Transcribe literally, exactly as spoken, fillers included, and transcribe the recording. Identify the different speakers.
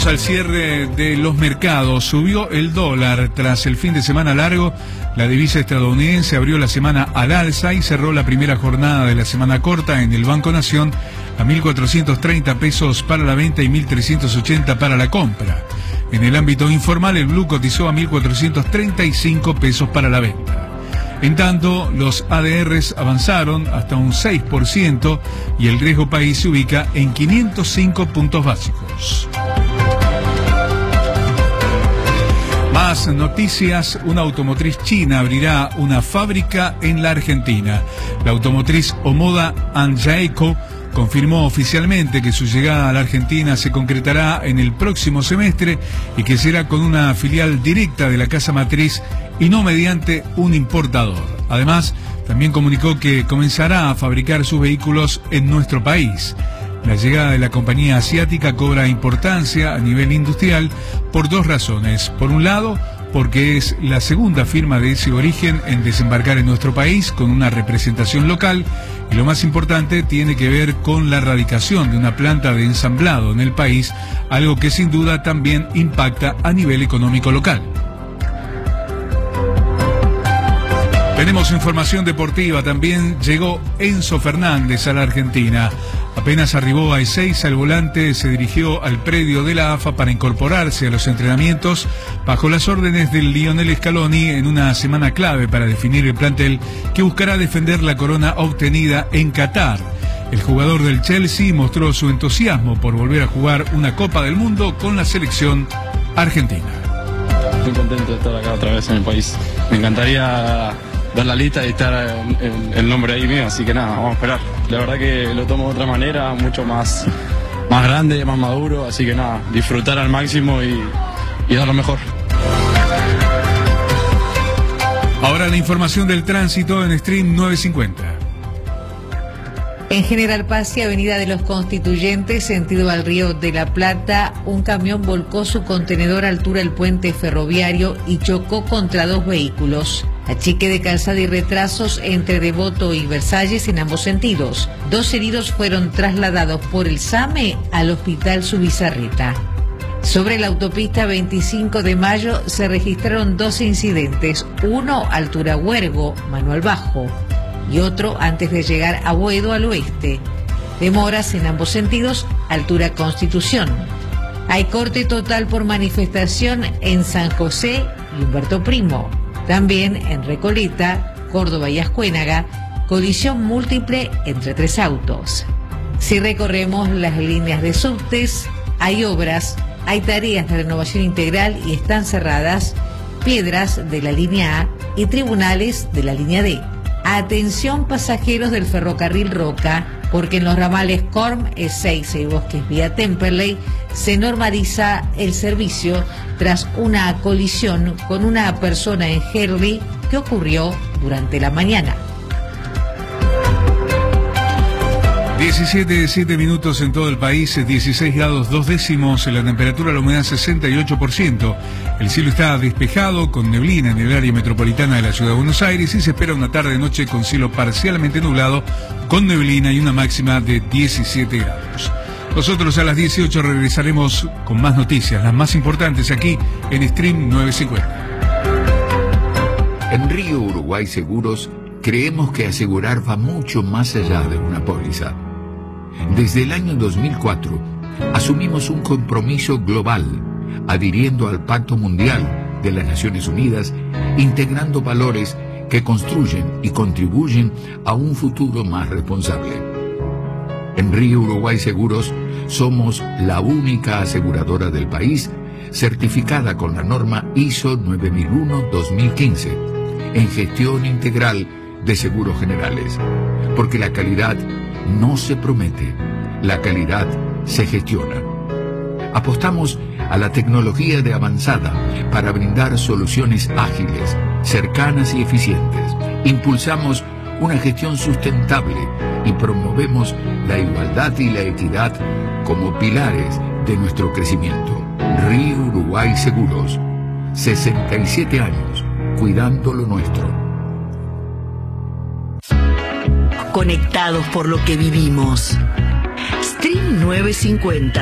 Speaker 1: Vamos al cierre de los mercados. Subió el dólar tras el fin de semana largo. La divisa estadounidense abrió la semana al alza y cerró la primera jornada de la semana corta en el Banco Nación a mil cuatrocientos treinta pesos para la venta y mil trescientos ochenta para la compra. En el ámbito informal, el blue cotizó a mil cuatrocientos treinta y cinco pesos para la venta. En tanto, los A D Rs avanzaron hasta un seis por ciento y el riesgo país se ubica en quinientos cinco puntos básicos. Más noticias. Una automotriz china abrirá una fábrica en la Argentina. La automotriz Omoda Anjaeco confirmó oficialmente que su llegada a la Argentina se concretará en el próximo semestre y que será con una filial directa de la casa matriz y no mediante un importador. Además, también comunicó que comenzará a fabricar sus vehículos en nuestro país. La llegada de la compañía asiática cobra importancia a nivel industrial por dos razones. Por un lado, porque es la segunda firma de ese origen en desembarcar en nuestro país con una representación local, y lo más importante tiene que ver con la radicación de una planta de ensamblado en el país, algo que sin duda también impacta a nivel económico local. Tenemos información deportiva. También llegó Enzo Fernández a la Argentina. Apenas arribó a Ezeiza, el volante se dirigió al predio de la A F A para incorporarse a los entrenamientos bajo las órdenes del Lionel Scaloni en una semana clave para definir el plantel que buscará defender la corona obtenida en Qatar. El jugador del Chelsea mostró su entusiasmo por volver a jugar una Copa del Mundo con la selección argentina.
Speaker 2: Muy contento de estar acá otra vez en el país. Me encantaría dar la lista y estar en, en, el nombre ahí mío, así que nada, vamos a esperar. La verdad que lo tomo de otra manera, mucho más, más grande, más maduro, así que nada, disfrutar al máximo y, y dar lo mejor.
Speaker 1: Ahora la información del tránsito en Stream nueve cincuenta.
Speaker 3: En General Paz y Avenida de los Constituyentes, sentido al Río de la Plata, un camión volcó su contenedor a altura del puente ferroviario y chocó contra dos vehículos. Achique de calzada y retrasos entre Devoto y Versalles en ambos sentidos. Dos heridos fueron trasladados por el SAME al Hospital Subizarreta. Sobre la autopista veinticinco de mayo se registraron dos incidentes, uno altura Huergo, Manuel Bajo, y otro antes de llegar a Boedo al oeste. Demoras en ambos sentidos, altura Constitución. Hay corte total por manifestación en San José y Humberto Primo. También en Recoleta, Córdoba y Ascuénaga, colisión múltiple entre tres autos. Si recorremos las líneas de subtes, hay obras, hay tareas de renovación integral y están cerradas Piedras de la línea A y Tribunales de la línea D. Atención pasajeros del ferrocarril Roca, porque en los ramales Corm, Ezeiza y Bosques vía Temperley se normaliza el servicio tras una colisión con una persona en Herli que ocurrió durante la mañana.
Speaker 1: diecisiete, siete minutos en todo el país, dieciséis grados dos décimos, la temperatura, la humedad sesenta y ocho por ciento. El cielo está despejado con neblina en el área metropolitana de la ciudad de Buenos Aires y se espera una tarde-noche con cielo parcialmente nublado, con neblina y una máxima de diecisiete grados. Nosotros a las dieciocho regresaremos con más noticias, las más importantes aquí en Stream nueve cincuenta.
Speaker 4: En Río Uruguay Seguros creemos que asegurar va mucho más allá de una póliza. Desde el año dos mil cuatro asumimos un compromiso global, adhiriendo al Pacto Mundial de las Naciones Unidas, integrando valores que construyen y contribuyen a un futuro más responsable. En Río Uruguay Seguros somos la única aseguradora del país certificada con la norma I S O nueve mil uno dos mil quince en gestión integral de seguros generales, porque la calidad no se promete, la calidad se gestiona. Apostamos a la tecnología de avanzada para brindar soluciones ágiles, cercanas y eficientes. Impulsamos una gestión sustentable y promovemos la igualdad y la equidad como pilares de nuestro crecimiento. Río Uruguay Seguros, sesenta y siete años, cuidando lo nuestro.
Speaker 5: Conectados por lo que vivimos. Stream nueve cincuenta.